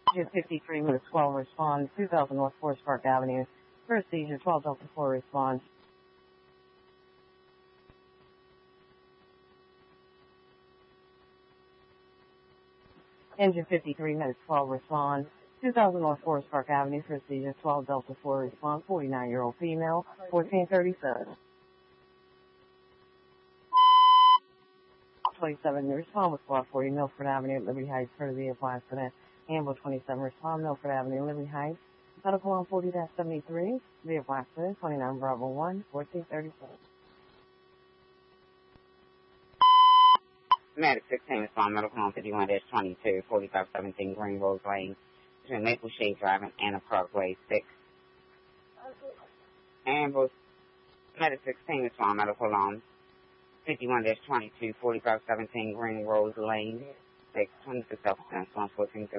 Engine 53 minutes 12 respond. 2000 North Forest Park Avenue. First seizure 12 Delta 4 responds. Engine 53 minutes 12 respond. 2000 North Forest Park Avenue. First seizure 12 Delta 4 responds. 49-year-old female. 1437. 27 respond with squad 40 Milford Avenue, Liberty Heights, for the vehicle accident. Ambo 27 respond, Milford Avenue, Liberty Heights. Medical on 40-73, vehicle accident, 29 Bravo 1, 1437. Medic 16 respond, medical on 51-22, 4517 Green Rose Lane, between Maple Shade Drive and Anna Parkway 6. Ambo, Medic 16 respond, medical on 51-22, 4517 Green Rose Lane, 6, 26 self-defense, 1437.